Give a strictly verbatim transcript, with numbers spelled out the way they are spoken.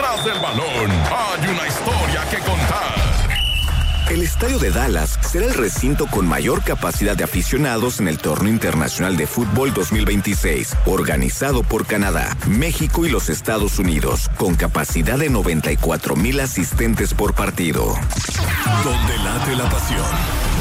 Detrás del balón hay una historia que contar. El estadio de Dallas será el recinto con mayor capacidad de aficionados en el Torneo Internacional de Fútbol dos mil veintiséis, organizado por Canadá, México y los Estados Unidos, con capacidad de noventa y cuatro mil asistentes por partido. Donde late la pasión.